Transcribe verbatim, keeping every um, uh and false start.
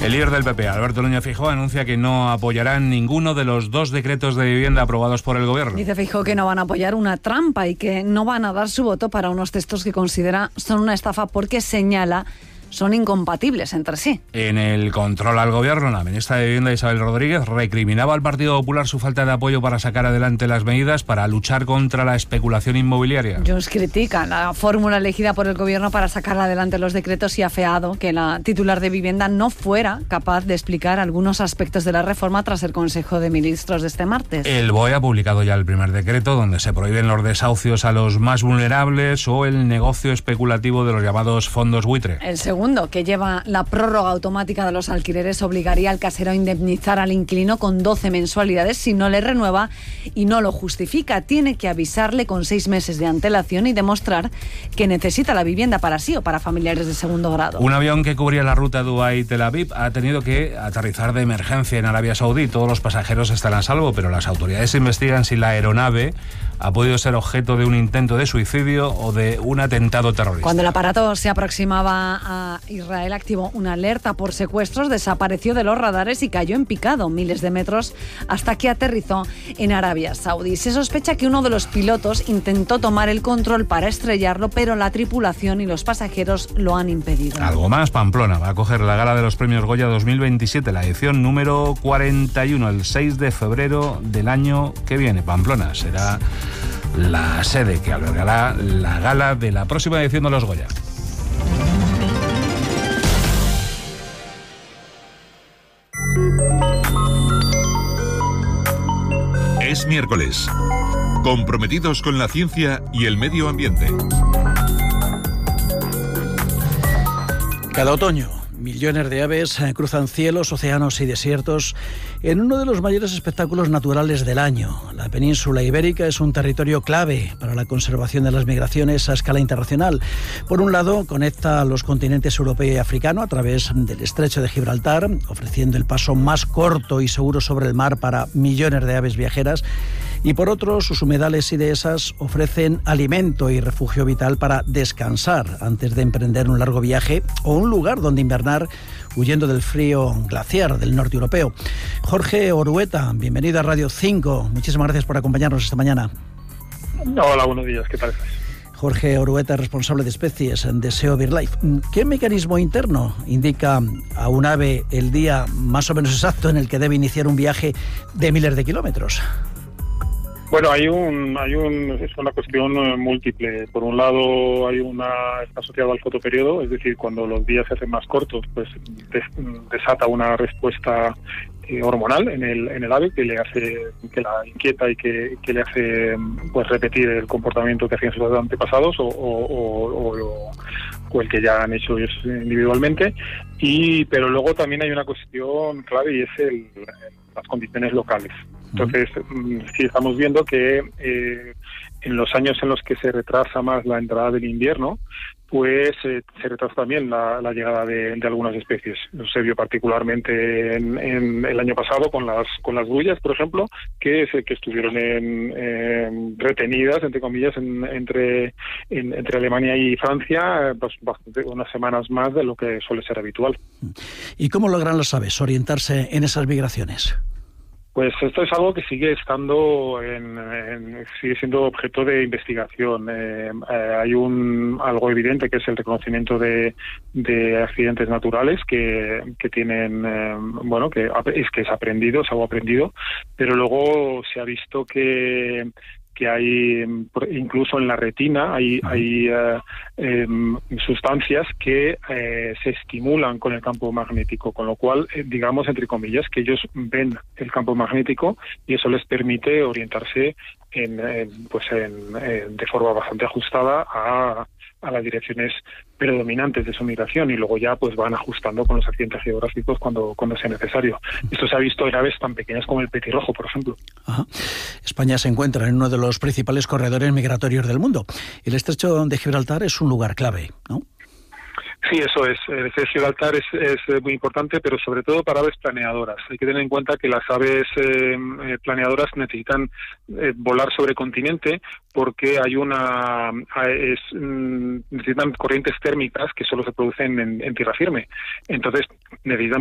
El líder del P P, Alberto Núñez Feijóo, anuncia que no apoyarán ninguno de los dos decretos de vivienda aprobados por el Gobierno. Dice Feijóo que no van a apoyar una trampa y que no van a dar su voto para unos textos que considera son una estafa porque señala son incompatibles entre sí. En el control al Gobierno, la ministra de Vivienda, Isabel Rodríguez, recriminaba al Partido Popular su falta de apoyo para sacar adelante las medidas para luchar contra la especulación inmobiliaria. Junts critica la fórmula elegida por el Gobierno para sacar adelante los decretos y ha afeado que la titular de Vivienda no fuera capaz de explicar algunos aspectos de la reforma tras el Consejo de Ministros de este martes. El B O E ha publicado ya el primer decreto donde se prohíben los desahucios a los más vulnerables o el negocio especulativo de los llamados fondos buitre. El segundo, que lleva la prórroga automática de los alquileres, obligaría al casero a indemnizar al inquilino con doce mensualidades si no le renueva y no lo justifica. Tiene que avisarle con seis meses de antelación y demostrar que necesita la vivienda para sí o para familiares de segundo grado. Un avión que cubría la ruta Dubái-Tel Aviv ha tenido que aterrizar de emergencia en Arabia Saudí. Todos los pasajeros están a salvo, pero las autoridades investigan si la aeronave ha podido ser objeto de un intento de suicidio o de un atentado terrorista. Cuando el aparato se aproximaba a Israel, activó una alerta por secuestros, desapareció de los radares y cayó en picado miles de metros hasta que aterrizó en Arabia Saudí. Se sospecha que uno de los pilotos intentó tomar el control para estrellarlo, pero la tripulación y los pasajeros lo han impedido. Algo más, Pamplona va a acoger la gala de los premios Goya dos mil veintisiete, la edición número cuarenta y uno, el seis de febrero del año que viene. Pamplona será la sede que albergará la gala de la próxima edición de los Goya. Es miércoles. Comprometidos con la ciencia y el medio ambiente. Cada otoño, millones de aves cruzan cielos, océanos y desiertos en uno de los mayores espectáculos naturales del año. La península ibérica es un territorio clave para la conservación de las migraciones a escala internacional. Por un lado, conecta a los continentes europeo y africano a través del estrecho de Gibraltar, ofreciendo el paso más corto y seguro sobre el mar para millones de aves viajeras. Y por otro, sus humedales y dehesas ofrecen alimento y refugio vital para descansar antes de emprender un largo viaje o un lugar donde invernar huyendo del frío glaciar del norte europeo. Jorge Orueta, bienvenido a Radio cinco. Muchísimas gracias por acompañarnos esta mañana. Hola, buenos días, ¿qué tal? Jorge Orueta, responsable de especies de S E O BirdLife. ¿Qué mecanismo interno indica a un ave el día más o menos exacto en el que debe iniciar un viaje de miles de kilómetros? Bueno, hay un, hay un, es una cuestión múltiple. Por un lado, hay una, está asociado al fotoperiodo, es decir, cuando los días se hacen más cortos, pues des, desata una respuesta eh, hormonal en el, en el ave que le hace, que la inquieta y que, que le hace, pues, repetir el comportamiento que hacían sus antepasados o, o, o, o, o el que ya han hecho ellos individualmente. Y, pero luego también hay una cuestión clave y es el, las condiciones locales. Entonces, sí estamos viendo que eh, en los años en los que se retrasa más la entrada del invierno, pues eh, se retrasa también la, la llegada de, de algunas especies. Se vio particularmente en, en el año pasado con las con las grullas, por ejemplo, que se, que estuvieron en, en, retenidas, entre comillas, en, entre en, entre Alemania y Francia, pues bastante, unas semanas más de lo que suele ser habitual. ¿Y cómo logran las aves orientarse en esas migraciones? Pues esto es algo que sigue estando en, en, sigue siendo objeto de investigación. Eh, eh, hay un algo evidente que es el reconocimiento de, de accidentes naturales que, que tienen, eh, bueno, que es que es aprendido, es algo aprendido, pero luego se ha visto que que hay, incluso en la retina, hay, hay uh, eh, sustancias que eh, se estimulan con el campo magnético, con lo cual, eh, digamos, entre comillas, que ellos ven el campo magnético y eso les permite orientarse en, en, pues en, en, de forma bastante ajustada a, a las direcciones predominantes de su migración y luego ya pues van ajustando con los accidentes geográficos cuando, cuando sea necesario. Esto se ha visto en aves tan pequeñas como el petirrojo, por ejemplo. Ajá. España se encuentra en uno de los principales corredores migratorios del mundo. El estrecho de Gibraltar es un lugar clave, ¿no? Sí, eso es. El estrecho de Gibraltar es, es muy importante, pero sobre todo para aves planeadoras. Hay que tener en cuenta que las aves eh, planeadoras necesitan eh, volar sobre continente porque hay una es, necesitan corrientes térmicas que solo se producen en, en tierra firme. Entonces necesitan